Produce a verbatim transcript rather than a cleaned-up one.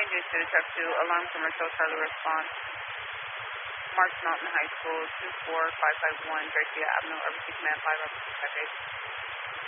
changes to the truck to alarm commercial Charlie response. March Mountain High School, two four five five one, Garcia Avenue, Urban Command five, Urban Pacific.